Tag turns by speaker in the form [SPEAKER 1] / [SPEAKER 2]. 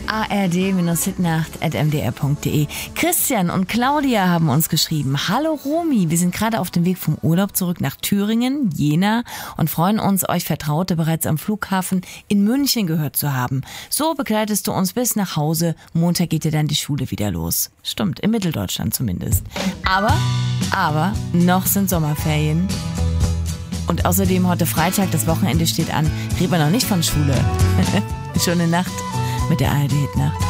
[SPEAKER 1] ard-hitnacht@mdr.de. Christian und Claudia haben uns geschrieben. Hallo Romy, wir sind gerade auf dem Weg vom Urlaub zurück nach Thüringen, Jena und freuen uns, euch Vertraute bereits am Flughafen in München gehört zu haben. So begleitest du uns bis nach Hause. Montag geht dir dann die Schule wieder los. Stimmt, in Mitteldeutschland zumindest. Aber noch sind Sommerferien. Und außerdem heute Freitag, das Wochenende steht an. Reden wir noch nicht von Schule. Schöne Nacht mit der ARD-Hitnacht.